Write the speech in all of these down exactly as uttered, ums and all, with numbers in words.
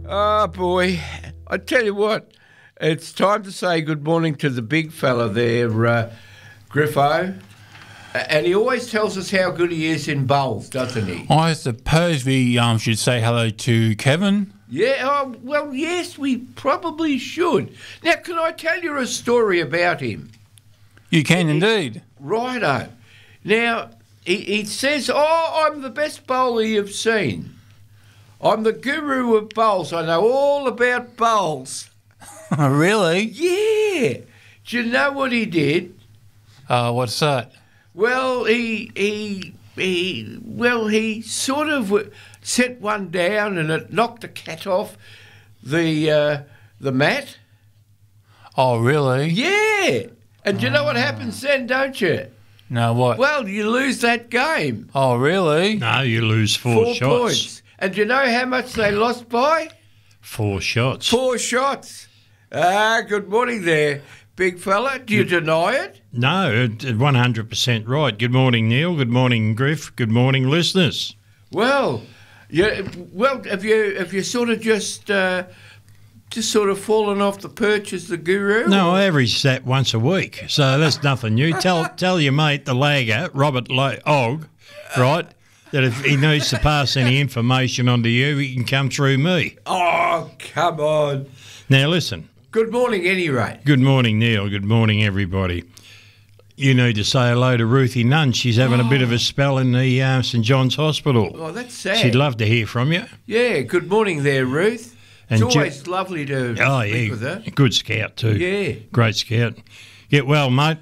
Oh, boy. I tell you what, it's time to say good morning to the big fella there, uh, Griffo. And he always tells us how good he is in bowls, doesn't he? I suppose we um, should say hello to Kevin. Yeah, oh, well, yes, we probably should. Now, can I tell you a story about him? You can indeed. Righto. Now, he, he says, oh, I'm the best bowler you've seen. I'm the guru of bowls. I know all about bowls. Really? Yeah. Do you know what he did? Uh, what's that? Well, he he he well he sort of set one down and it knocked the cat off the uh, the mat. Oh, really? Yeah. And do you know what happens then, don't you? No, what? Well, you lose that game. Oh, really? No, you lose four, Four shots. points. And do you know how much they lost by? Four shots. Four shots. Ah, good morning there, big fella. Do you deny it? No, one hundred percent right. Good morning, Neil. Good morning, Griff. Good morning, listeners. Well, yeah. Well, have you have you sort of just uh, just sort of fallen off the perch as the guru? No, I average that once a week, so that's nothing new. Tell tell your mate, the lagger, Robert Lo- Og, right, that if he needs to pass any information on to you, he can come through me. Oh, come on. Now, listen. Good morning, any rate. Good morning, Neil. Good morning, everybody. You need to say hello to Ruthie Nunn. She's having oh. a bit of a spell in the uh, St John's Hospital. Oh, that's sad. She'd love to hear from you. Yeah, good morning there, Ruth. And it's always Ju- lovely to oh, speak yeah, with her. Good scout too. Yeah. Great scout. Get well, mate.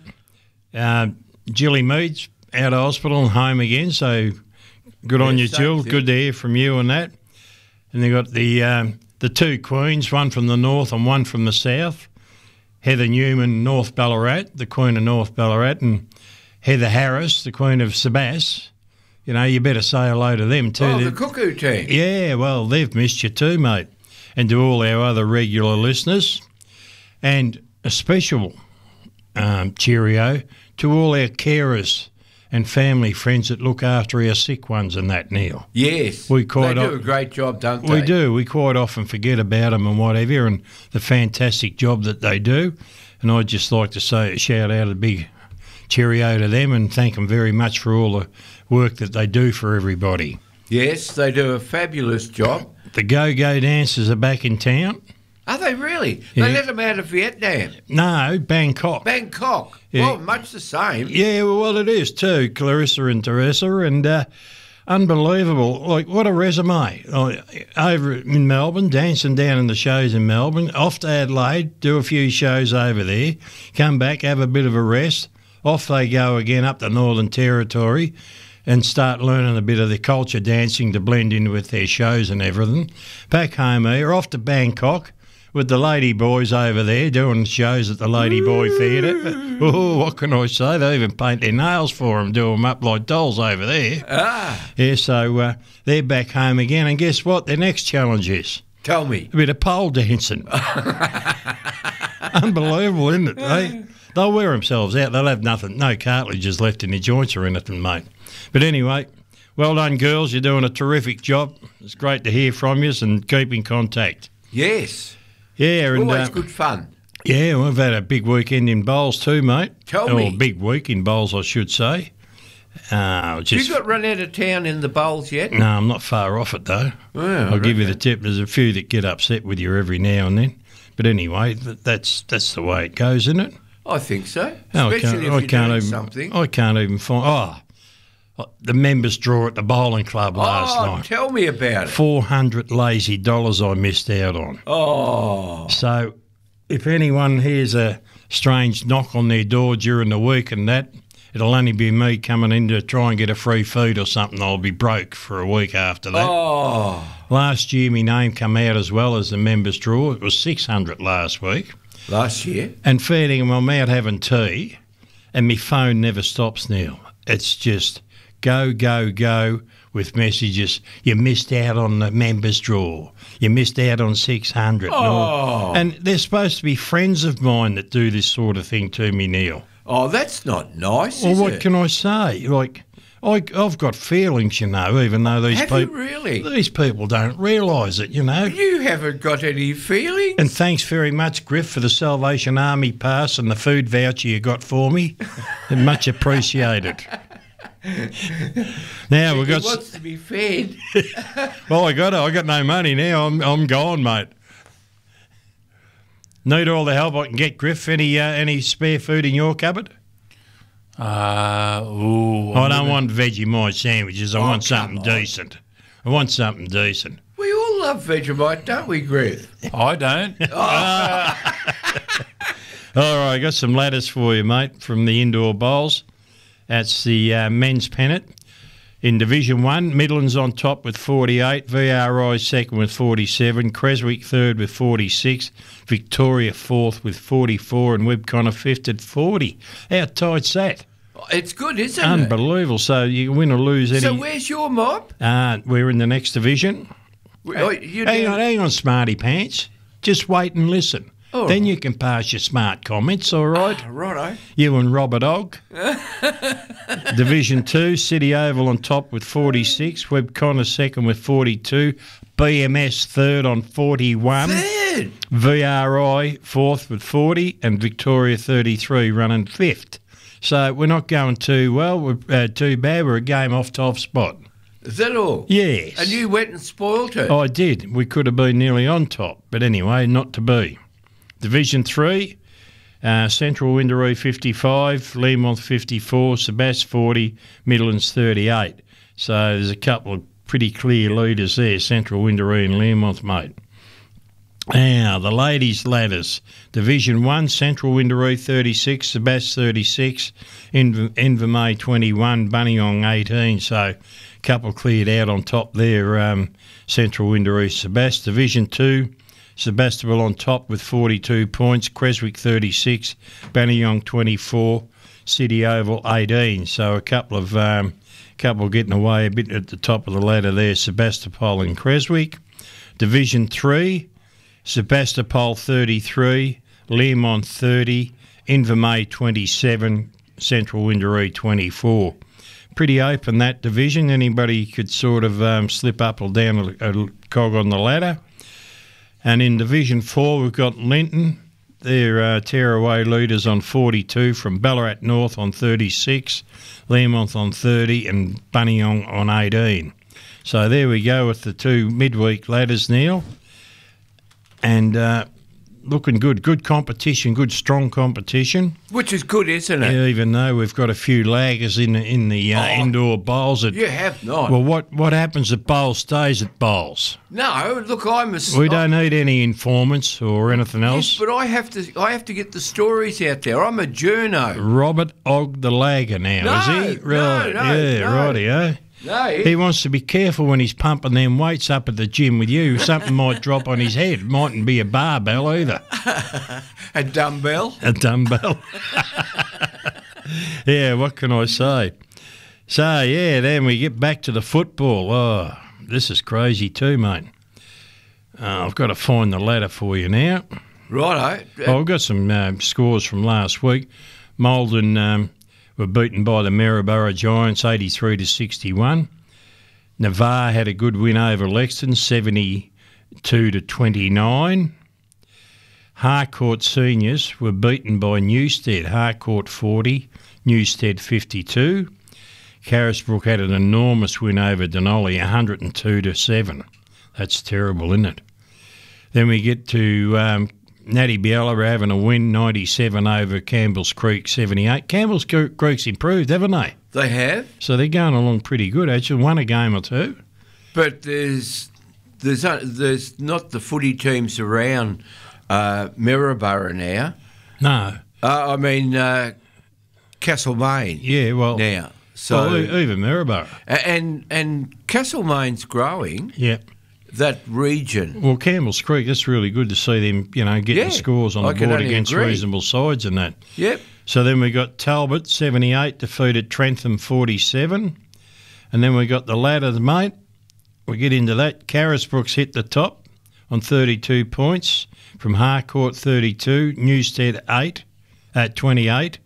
Uh, Jilly Mead's out of hospital and home again, so good Yeah, on you, same Jill. thing. Good to hear from you on that. And they got the um, the two queens, one from the north and one from the south. Heather Newman, North Ballarat, the Queen of North Ballarat, and Heather Harris, the Queen of Sebass. You know, you better say hello to them too. Oh, They're- the cuckoo team. yeah, well, they've missed you too, mate. And to all our other regular listeners. And a special um, cheerio to all our carers and family friends that look after our sick ones and that, Neil. Yes. We quite they do o- a great job, don't they? We do. We quite often forget about them and whatever, and the fantastic job that they do. And I'd just like to say, shout out a big cheerio to them and thank them very much for all the work that they do for everybody. Yes, they do a fabulous job. The go-go dancers are back in town. Are they really? Yeah. They let them out of Vietnam. No, Bangkok. Bangkok. Yeah. Well, much the same. Yeah, well, it is too, Clarissa and Teresa, and uh, unbelievable. Like, what a resume. Like, over in Melbourne, dancing down in the shows in Melbourne, off to Adelaide, do a few shows over there, come back, have a bit of a rest, off they go again up the Northern Territory and start learning a bit of the culture dancing to blend in with their shows and everything. Back home here, off to Bangkok, with the Lady Boys over there doing shows at the Lady Boy Theatre. Oh, what can I say? They even paint their nails for them, do them up like dolls over there. Ah, Yeah, so uh, they're back home again. And guess what? Their next challenge is tell me. a bit of pole dancing. Unbelievable, isn't it? They, they'll wear themselves out. They'll have nothing, no cartilages left in their joints or anything, mate. But anyway, well done, girls. You're doing a terrific job. It's great to hear from you and keep in contact. Yes. Yeah, and Always uh, good fun. yeah, we've had a big weekend in bowls too, mate. Tell or me. big week in bowls, I should say. Uh, just You got run out of town in the bowls yet? no, I'm not far off it though. Well, I'll give you the tip. There's a few that get upset with you every now and then, but anyway, th- that's that's the way it goes, isn't it? I think so. Oh, Especially if I you're can't doing even. something. I can't even find. Oh, the members draw at the bowling club last oh, night. tell me about it. Four hundred lazy dollars I missed out on. Oh, So, if anyone hears a strange knock on their door during the week and that, it'll only be me coming in to try and get a free feed or something. I'll be broke for a week after that. oh, Last year, my name come out as well as the members draw. It was six hundred last week. last year. And feeding them, I'm out having tea, and my phone never stops, Neil. It's just go, go, go with messages. You missed out on the members draw. You missed out on six hundred. Oh. And they're supposed to be friends of mine that do this sort of thing to me, Neil. Oh, that's not nice, Well, is what it? can I say? Like, I, I've got feelings, you know, even though these Have you people really? these people don't realise it, you know. You haven't got any feelings. And thanks very much, Griff, for the Salvation Army pass and the food voucher you got for me. Much appreciated. Now we've He got. wants to be fed. Well, I got it. I got no money now. I'm I'm gone, mate. Need all the help I can get, Griff. Any uh, any spare food in your cupboard? Uh, ooh, I don't want Vegemite sandwiches. I Oh, want come something on. decent. I want something decent. We all love Vegemite, don't we, Griff? I don't. All right, I got some ladders for you, mate, from the indoor bowls. That's the uh, men's pennant. In Division one, Midlands on top with forty-eight, V R I second with forty-seven, Creswick third with forty-six, Victoria fourth with forty-four, and Webb Connor fifth at forty. How tight's that? It's good, isn't Unbelievable. So you win or lose it? any. So where's your mob? uh, we're in the next division. Oh, you Hang down- on, hang on, smarty pants. Just wait and listen. Oh. Then you can pass your smart comments, all right? Righto. You and Robert Ogg. Division two, City Oval on top with forty-six, Webb Connor second with forty-two, B M S third on forty-one, Third. V R I fourth with forty, and Victoria thirty-three running fifth. So we're not going too well, we're, uh, too bad. We're a game off top spot. Is that all? Yes. And you went and spoilt it. I did. We could have been nearly on top, but anyway, not to be. Division three, uh, Central Windaroo fifty-five, Learmonth fifty-four, Sebas forty, Midlands thirty-eight. So there's a couple of pretty clear leaders there, Central Windaroo and Learmonth, mate. Now, the ladies' ladders. Division one, Central Windaroo thirty-six, Sebas thirty-six, Inver- Invermay twenty-one, Bunnyong eighteen. So a couple cleared out on top there, um, Central Windaroo, Sebas. Division two, Sebastopol on top with forty-two points, Creswick thirty-six, Bunnyong twenty-four, City Oval eighteen. So a couple of um, couple getting away a bit at the top of the ladder there, Sebastopol and Creswick. Division three, Sebastopol thirty-three, Learmonth thirty, Invermay twenty-seven, Central Windaroo twenty-four. Pretty open, that division. Anybody could sort of um, slip up or down a, a cog on the ladder. And in Division four, we've got Linton. They're uh, tearaway leaders on forty-two, from Ballarat North on thirty-six, Learmonth on thirty, and Bunnyong on eighteen. So there we go with the two midweek ladders, Neil. And uh, looking good. Good competition, good strong competition. Which is good, isn't it? Even though we've got a few laggers in the, in the uh, Oh. indoor bowls. That, You have not. Well, what, what happens at bowls stays at bowls. no, look, I'm a. We don't need any informants or anything else. Yes, but I have to. I have to get the stories out there. I'm a journo. Robert Ogg the lagger now, No, is he? no, Right, no, yeah, no. rightio. No, He wants to be careful when he's pumping them weights up at the gym with you. Something might drop on his head. Mightn't be a barbell either. a dumbbell. A dumbbell. Yeah, what can I say? So, yeah, then we get back to the football. Oh, this is crazy too, mate. Uh, I've got to find the ladder for you now. Righto. Oh, I've got some um, scores from last week. Maldon um, were beaten by the Maryborough Giants eighty-three to sixty-one. Navarre had a good win over Lexington seventy-two to twenty-nine. Harcourt Seniors were beaten by Newstead. Harcourt forty, Newstead fifty-two. Carisbrook had an enormous win over Denali, one hundred two to seven. That's terrible, isn't it? Then we get to um, Natty Biella having a win, ninety-seven over Campbell's Creek, seventy-eight. Campbell's Creek's improved, haven't they? They have, So they're going along pretty good, actually. Won a game or two. but there's there's uh, there's not the footy teams around uh, Maryborough now. No. Uh, I mean uh, Castlemaine Yeah, well, now. So well, e- even Maryborough. a- and and Castlemaine's growing. Yeah. That region. Well, Campbell's Creek, that's really good to see them, you know, getting Yeah, scores on I the can board only against agree. reasonable sides and that. Yep. So then we got Talbot, seventy-eight, defeated Trentham, forty-seven. And then we got the ladder, mate. We get into that. Carisbrook's hit the top on thirty-two points. From Harcourt, thirty-two. Newstead, eight at twenty-eight.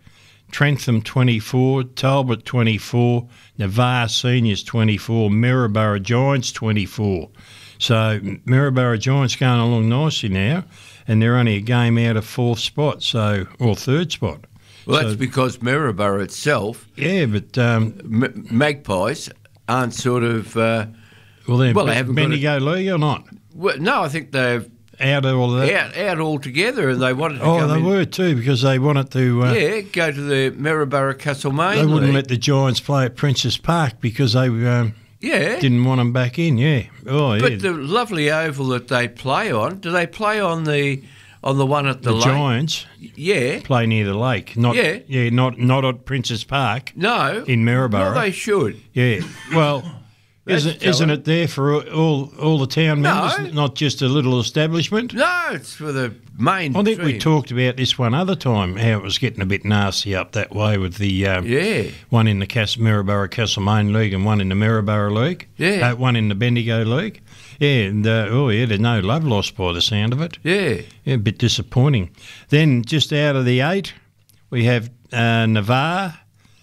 Trentham twenty-four, Talbot twenty-four, Navarre Seniors twenty-four, Maryborough Giants twenty-four. So Maryborough Giants going along nicely now, and they're only a game out of fourth spot, so or third spot. Well, that's So- because Maryborough itself, Yeah, but um, M- Magpies, aren't sort of. Uh, well, they're Well, they haven't got Bendigo League or not well, no, I think they're out of all of that. out, out altogether, and they wanted to Oh, come they in. were too because they wanted to. Uh, Yeah, go to the Maryborough Castlemaine. They wouldn't League. let the Giants play at Princess Park because they um, Yeah. didn't want them back in. Yeah. Oh, yeah. But the lovely oval that they play on, do they play on the on the one at the, the lake? Giants Yeah. play near the lake. Not Yeah. yeah, not not at Princess Park. No. In Maryborough. Well, they should. Yeah. Well, That's isn't isn't telling. it there for all all, all the town No. members, not just a little establishment? No, it's for the main I think we team. talked about this one other time, how it was getting a bit nasty up that way with the um, Yeah. one in the Cas- Maryborough Castlemaine League and one in the Maryborough League. Yeah. Uh, one in the Bendigo League. Yeah, and uh, oh yeah, there's no love lost by the sound of it. Yeah. Yeah, a bit disappointing. Then just out of the eight, we have uh, Navarre.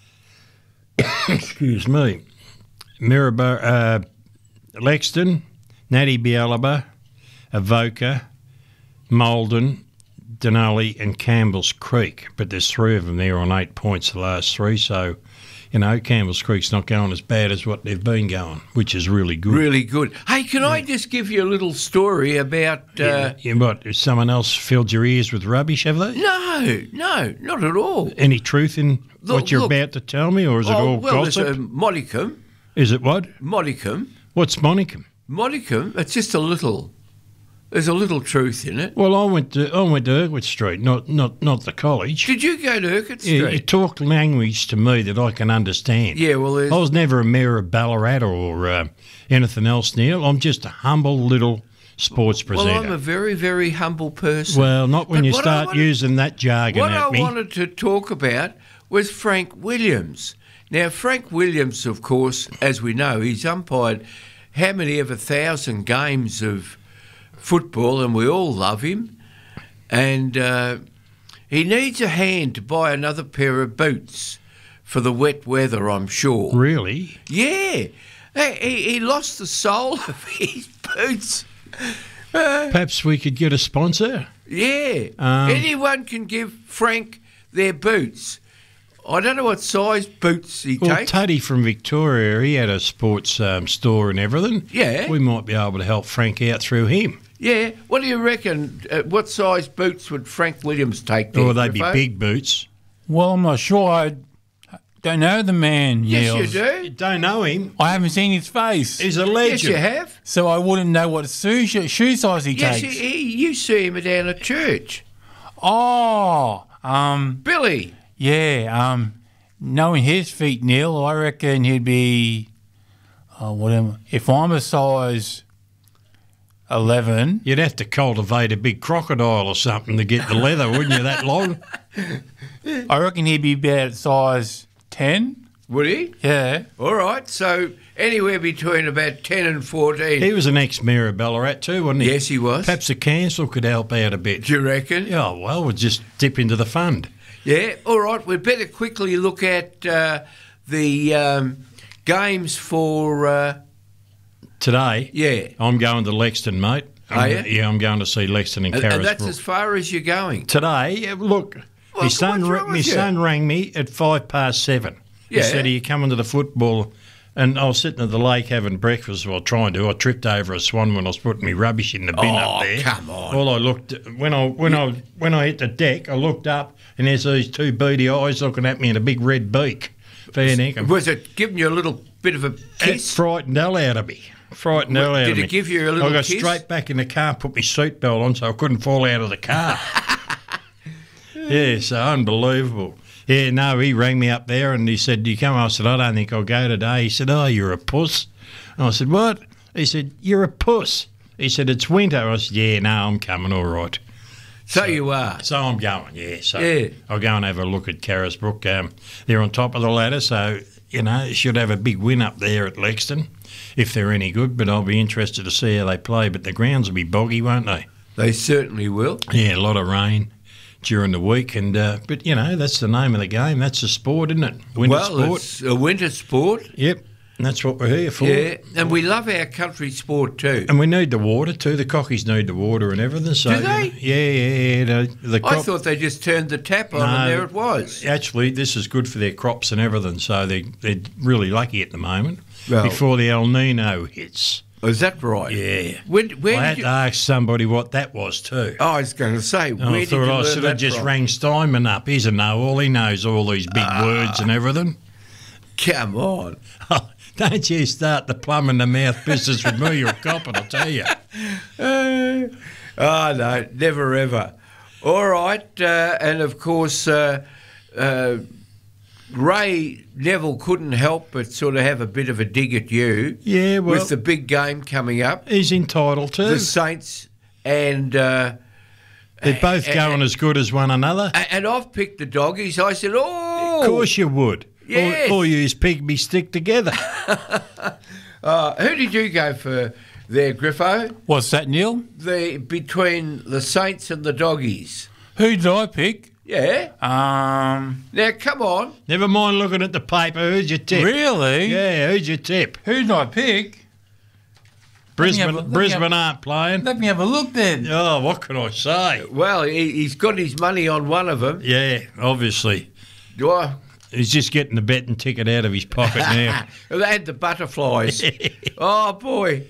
Excuse me. Maryborough, uh, Lexton, Natty Bialaba, Avoca, Malden, Denali and Campbell's Creek. But there's three of them there on eight points, the last three. So, you know, Campbell's Creek's not going as bad as what they've been going, which is really good. Really good. Hey, can I just give you a little story about... Uh, Yeah, what, has someone else filled your ears with rubbish, have they? No, no, not at all. Any truth in Look, what you're look. about to tell me, or is it Oh, all well, gossip? there's a modicum. Is it what? Modicum. What's Monicum? Modicum. It's just a little... There's a little truth in it. Well, I went to I went to Irkwood Street, not not not the college. Did you go to Urquhart Yeah, Street? you talked language to me that I can understand. Yeah, well, there's... I was never a mayor of Ballarat or uh, anything else, Neil. I'm just a humble little sports Well, presenter. I'm a very, very humble person. Well, not when But you what I start wanted- using that jargon What at I me. wanted to talk about was Frank Williams. Now, Frank Williams, of course, as we know, he's umpired how many of a thousand games of football, and we all love him. And uh, he needs a hand to buy another pair of boots for the wet weather, I'm sure. Really? Yeah. He, he he lost the sole of his boots. Uh, Perhaps we could get a sponsor. yeah. Um, Anyone can give Frank their boots. I don't know what size boots he Well, takes. Tuddy from Victoria, he had a sports um, store and everything. Yeah. We might be able to help Frank out through him. Yeah. What do you reckon? Uh, what size boots would Frank Williams take there? Or they'd be Griffo? big boots. Well, I'm not sure. I don't know the man. Yes, Niels. you You do. don't know him. I haven't seen his face, He's a Yes, legend. you have. so I wouldn't know what shoe, shoe size he Yes, takes. he, he, you see him down at church. Oh, um, Billy. yeah. Um, knowing his feet, Neil, I reckon he'd be. Uh, what am? If I'm a size eleven, You'd have to cultivate a big crocodile or something to get the leather, wouldn't you, that long? I reckon he'd be about size ten. Would he? Yeah. All right. So anywhere between about ten and fourteen. He was an ex-mayor of Ballarat too, wasn't he? Yes, he was. Perhaps the council could help out a bit. Do you reckon? Yeah, well, we'll just dip into the fund. Yeah, all right. We'd better quickly look at uh, the um, games for. Uh, Today, yeah. I'm going to Lexton, mate. Are I'm, you? Yeah, I'm going to see Lexton and And, and that's Carisbrook. as far as you're going. Today, uh, look, Well, my son, what's ra- wrong my with you? son rang me at five past seven. Yeah. He said, "Are you coming to the football?" And I was sitting at the lake having breakfast, well, trying to. I tripped over a swan when I was putting my rubbish in the bin Oh, up there. come on. Well, I looked when I when I when I hit the deck. I looked up, and there's these two beady eyes looking at me and a big red beak. Fair dinkum. Was it giving you a little bit of a It kiss? frightened the hell out of me. Frightened the hell out Did of it me. give you a little I got kiss? straight back in the car, put my seatbelt on so I couldn't fall out of the car. Yeah, so unbelievable. Yeah, no, he rang me up there and he said, "Do you come?" I said, "I don't think I'll go today." He said, "Oh, you're a puss." And I said, "What?" He said, "You're a puss." He said, "It's winter." I said, "Yeah, no, I'm coming, all right." So you are. So I'm going, yeah. So Yeah. I'll go and have a look at Carisbrook. Um, they're on top of the ladder, so, you know, should have a big win up there at Lexton if they're any good, but I'll be interested to see how they play. But the grounds will be boggy, won't they? They certainly will. Yeah, a lot of rain. during the week. And uh, but you know, that's the name of the game. That's the sport, isn't it? Winter well, sport. it's a winter sport. Yep, and that's what we're here for. Yeah, and we love our country sport too. And we need the water too. The cockies need the water and everything. So, Do they? Yeah, yeah, yeah. The, the I crop, thought they just turned the tap on No, and there it was. Actually, this is good for their crops and everything. So they they're really lucky at the moment. Well- before the El Nino hits. Is that right? Yeah. When, where I did had you, to ask somebody what that was too. oh, I was going to say, where And I did you thought I learn should have that just from? rang Steinman up. He's a know-all. He knows all these big Ah. words and everything. Come on. Don't you start the plum in the mouth business with me, you're a copper, I'll tell you. Uh, oh, no, never ever. All right, uh, and of course, uh, uh, Ray Neville couldn't help but sort of have a bit of a dig at you. Yeah, well, with the big game coming up, he's entitled to. the Saints, and uh, They're both and- going as good as one another. a- and I've picked the doggies. I said, oh, Of course you would. Yes. All, all yous pygmy stick together. Uh, who did you go for there, Griffo? What's that, Neil? The between the Saints and the doggies. Who did I pick? Yeah. Um, Now, come on. Never mind looking at the paper. Who's your tip? really? Yeah, who's your tip? Who did I pick? Brisbane, have a- let me Brisbane have- aren't playing. Let me have a look then. Oh, what can I say? Well, he, he's got his money on one of them. Yeah, obviously. Do I? He's just getting the betting ticket out of his pocket now. They had the butterflies. Oh, boy.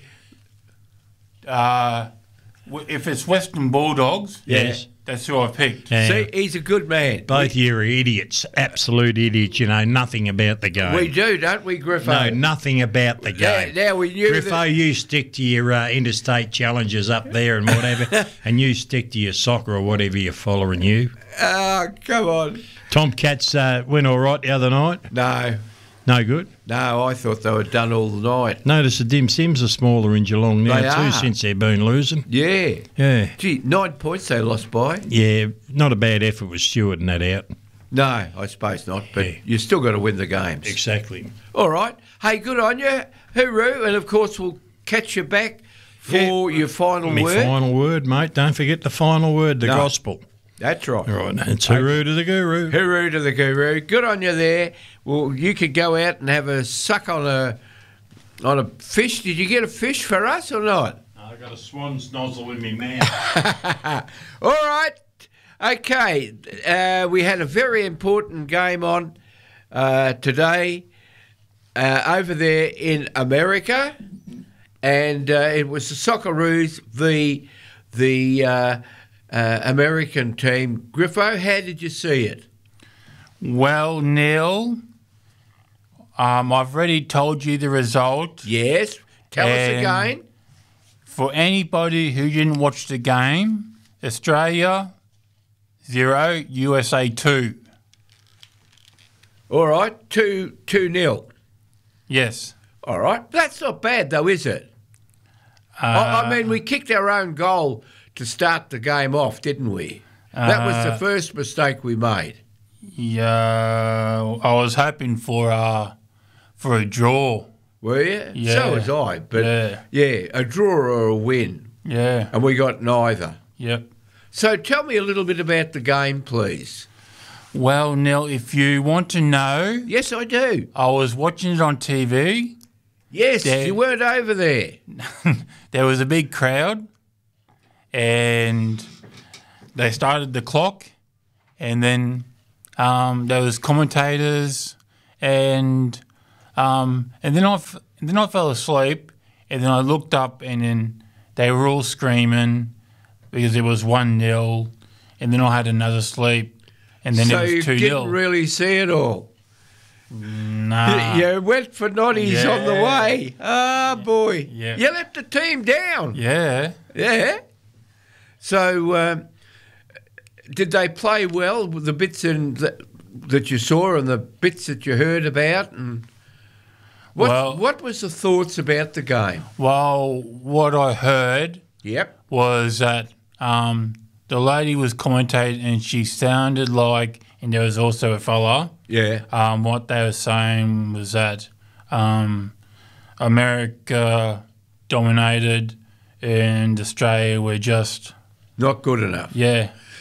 Uh, w- if it's Western Bulldogs, Yes. that's who I picked. Yeah. See, he's a good man. Both you are idiots, absolute idiots. You know nothing about the game. We do, don't we, Griffo? No, nothing about the Yeah, game. now we knew Griffo, that- you stick to your uh, interstate challenges up there and whatever, and you stick to your soccer or whatever you're following you. Oh, come on. Tomcats uh, went all right the other night. No, No good. no, I thought they were done all the night. Notice the dim sims are smaller in Geelong now They too are. since they've been losing. Yeah. Yeah. Gee, nine points they lost by. Yeah, not a bad effort with Stewart and that out. No, I suppose not, but Yeah. you still got to win the games. Exactly. All right. Hey, good on you. Hooroo. And, of course, we'll catch you back for your final My word. final word, mate. Don't forget the final word, the No. gospel. That's right. All right, it's hooroo to the guru. Hooroo to the guru. Good on you there. Well, you could go out and have a suck on a on a fish. Did you get a fish for us or not? I got a swan's nozzle in my mouth. All right. Okay. Uh, we had a very important game on uh, today uh, over there in America, and uh, it was the Socceroos v the uh, uh, American team. Griffo, how did you see it? Well, Neil, um, I've already told you the result. Yes. Tell us And- again. For anybody who didn't watch the game, Australia zero, U S A two. All right. Two two nil. Yes. All right. That's not bad though, is it? I, I mean, we kicked our own goal to start the game off, didn't we? That was the Uh, first mistake we made. Yeah, I was hoping for uh, for a draw. Were you? Yeah. So was I. But Yeah. yeah, a draw or a win. Yeah. And we got neither. Yep. So tell me a little bit about the game, please. Well, Neil, if you want to know, Yes, I do. I was watching it on T V. Yes, Yeah. you weren't over there. There was a big crowd, and they started the clock, and then um, there was commentators, and um, and then I f- and then I fell asleep, and then I looked up, and then they were all screaming because it was one nil, and then I had another sleep, and then so it you was two didn't nil. really see it all. Nah. You, you went for noddies on the Yeah. way. Ah, boy. Yeah. You let the team down. Yeah. Yeah. So, um, did they play well with the bits in the, that you saw and the bits that you heard about? And what Well- what was the thoughts about the game? Well, what I heard Yep. was that um, the lady was commentating and she sounded like, and there was also a fella, Yeah. um, what they were saying was that um, America dominated and Australia were just, Not good enough. yeah.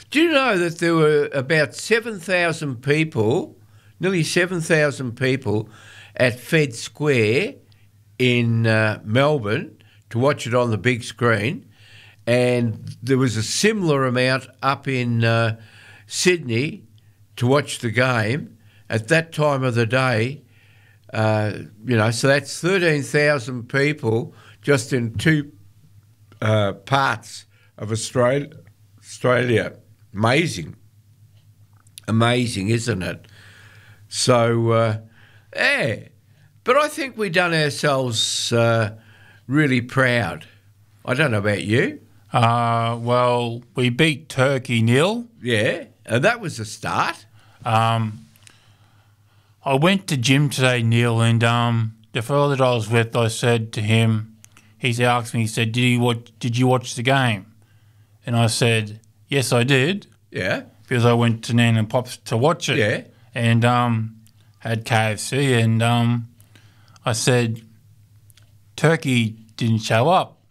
Do you know that there were about seven thousand people, nearly seven thousand people at Fed Square in uh, Melbourne to watch it on the big screen, and there was a similar amount up in uh, Sydney to watch the game at that time of the day. Uh, you know, so that's thirteen thousand people just in two uh, parts of Australia. Australia. Amazing. Amazing, isn't it? So, uh, yeah. But I think we've done ourselves uh, really proud. I don't know about you. Uh, well, we beat Turkey nil. Yeah, and that was a start. Um, I went to gym today, Neil, and um, the fellow that I was with, I said to him, he asked me, he said, did you watch, did you watch the game? And I said, yes, I did. Yeah. Because I went to Nan and Pop's to watch it. Yeah. And um, had K F C, and um, I said, Turkey didn't show up.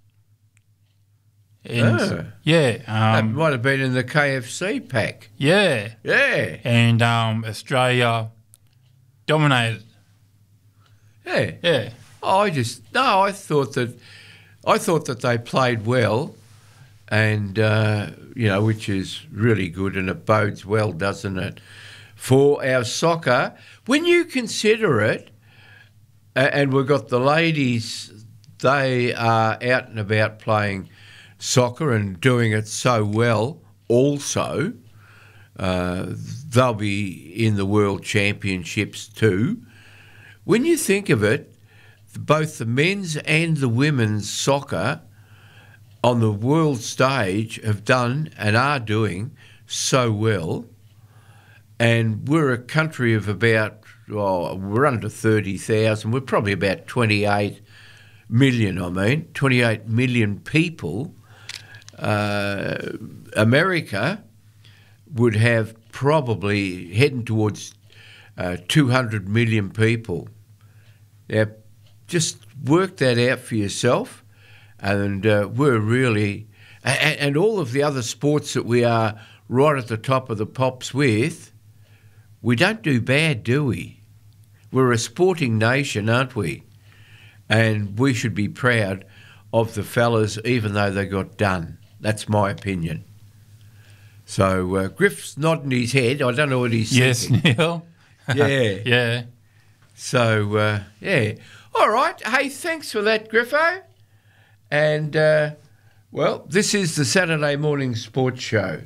And Oh. yeah. That Um, might have been in the K F C pack. yeah. Yeah. And um, Australia dominated. Yeah. Yeah. I just no. I thought that I thought that they played well, and uh, you know, which is really good, and it bodes well, doesn't it, for our soccer when you consider it. Uh, and we've got the ladies; they are out and about playing soccer and doing it so well. Also, uh, they'll be in the World Championships too. When you think of it, both the men's and the women's soccer on the world stage have done and are doing so well. And we're a country of about, well, we're under thirty thousand. We're probably about twenty-eight million, I mean, twenty-eight million people. Uh, America would have probably heading towards uh, two hundred million people. Now, just work that out for yourself, and uh, we're really, and, and all of the other sports that we are right at the top of the pops with, we don't do bad, do we? We're a sporting nation, aren't we? And we should be proud of the fellas, even though they got done. That's my opinion. So uh, Griff's nodding his head. I don't know what he's Yes, thinking. Neil. Yeah. Yeah. So, uh, yeah. All right. Hey, thanks for that, Griffo. And, uh, well, this is the Saturday Morning Sports Show.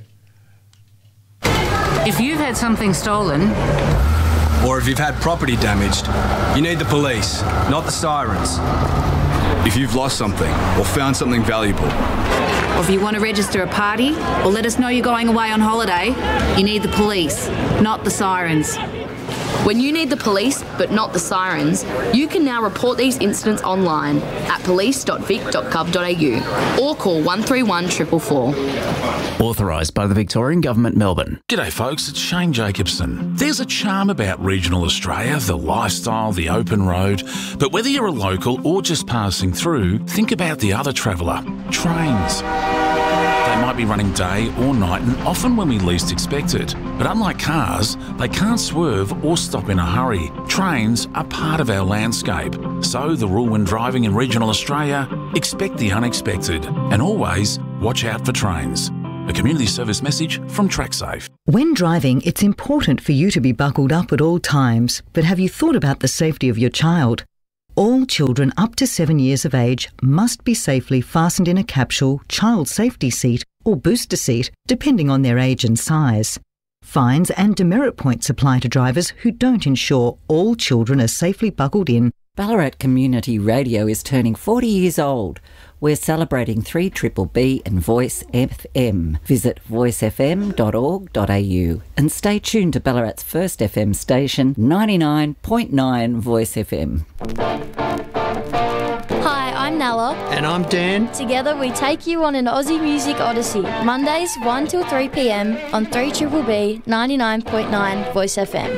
If you've had something stolen, or if you've had property damaged, you need the police, not the sirens. If you've lost something or found something valuable, or if you want to register a party, or let us know you're going away on holiday, you need the police, not the sirens. When you need the police, but not the sirens, you can now report these incidents online at police dot vic dot gov dot a u or call one three one four four four. Authorised by the Victorian Government, Melbourne. G'day folks, it's Shane Jacobson. There's a charm about regional Australia, the lifestyle, the open road, but whether you're a local or just passing through, think about the other traveller, trains. They might be running day or night and often when we least expect it. But unlike cars, they can't swerve or stop in a hurry. Trains are part of our landscape. So the rule when driving in regional Australia, expect the unexpected and always watch out for trains. A community service message from TrackSafe. When driving, it's important for you to be buckled up at all times, but have you thought about the safety of your child? All children up to seven years of age must be safely fastened in a capsule, child safety seat or booster seat, depending on their age and size. Fines and demerit points apply to drivers who don't ensure all children are safely buckled in. Ballarat Community Radio is turning forty years old. We're celebrating three B B B and Voice F M. Visit voice f m dot org dot a u and stay tuned to Ballarat's first F M station, ninety-nine point nine Voice F M. Hi, I'm Nella. And I'm Dan. Together we take you on an Aussie Music Odyssey, Mondays one till three p m on three B B B ninety-nine point nine Voice F M.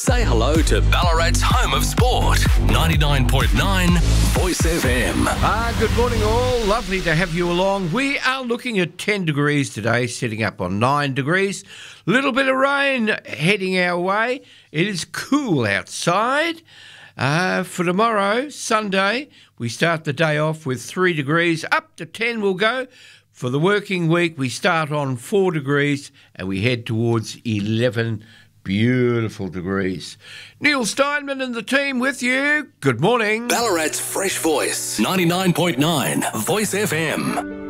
Say hello to Ballarat's home of sport. ninety-nine point nine Voice F M. Ah, good morning all. Lovely to have you along. We are looking at ten degrees today, sitting up on nine degrees. Little bit of rain heading our way. It is cool outside. Uh, for tomorrow, Sunday, we start the day off with three degrees. Up to ten we'll go. For the working week, we start on four degrees and we head towards eleven beautiful degrees. Neil Steinman and the team with you. Good morning. Ballarat's fresh voice. ninety-nine point nine Voice F M.